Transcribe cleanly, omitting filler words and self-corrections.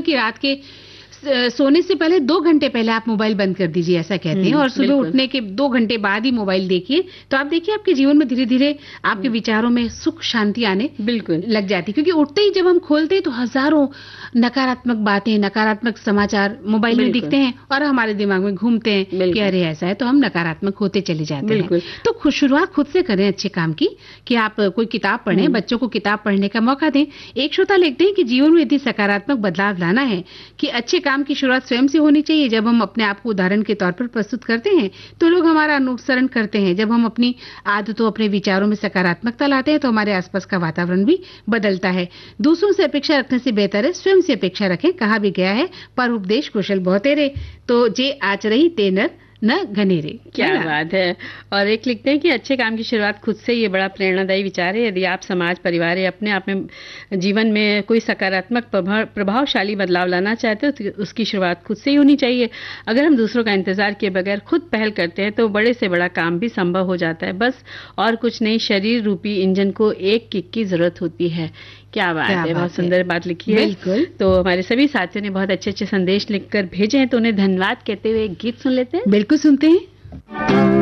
कि रात के सोने से पहले 2 घंटे पहले आप मोबाइल बंद कर दीजिए, ऐसा कहते हैं, और सुबह उठने के 2 घंटे बाद ही मोबाइल देखिए, तो आप देखिए आपके जीवन में धीरे धीरे आपके विचारों में सुख शांति आने बिल्कुल लग जाती, क्योंकि उठते ही जब हम खोलते हैं तो हजारों नकारात्मक बातें, नकारात्मक समाचार मोबाइल में दिखते हैं और हमारे दिमाग में घूमते हैं कि अरे ऐसा है, तो हम नकारात्मक होते चले जाते हैं। तो शुरुआत खुद से करें अच्छे काम की, कि आप कोई किताब पढ़ें, बच्चों को किताब पढ़ने का मौका दें। एक श्रोता लिखते हैं कि जीवन में यदि सकारात्मक बदलाव लाना है कि अच्छे काम की शुरुआत स्वयं से होनी चाहिए। जब हम अपने आप को उदाहरण के तौर पर प्रस्तुत करते हैं तो लोग हमारा अनुसरण करते हैं। जब हम अपनी आदतों, अपने विचारों में सकारात्मकता लाते हैं तो हमारे आसपास का वातावरण भी बदलता है। दूसरों से अपेक्षा रखने से बेहतर है स्वयं से अपेक्षा रखें। कहा भी गया है, पर उपदेश कुशल बहुतेरे, तो जे आचरहि ते नर न घनेरे। क्या बात है। और एक लिखते हैं कि अच्छे काम की शुरुआत खुद से, ये बड़ा प्रेरणादायी विचार है। यदि आप समाज, परिवार या अपने आप में जीवन में कोई सकारात्मक प्रभावशाली बदलाव लाना चाहते हो तो उसकी शुरुआत खुद से ही होनी चाहिए। अगर हम दूसरों का इंतजार किए बगैर खुद पहल करते हैं तो बड़े से बड़ा काम भी संभव हो जाता है। बस और कुछ नहीं, शरीर रूपी इंजन को एक किक की जरूरत होती है। क्या बात है, बहुत सुंदर बात लिखी है। बिल्कुल। तो हमारे सभी साथियों ने बहुत अच्छे अच्छे संदेश लिखकर भेजे हैं, तो उन्हें धन्यवाद कहते हुए एक गीत सुन लेते हैं। बिल्कुल सुनते हैं।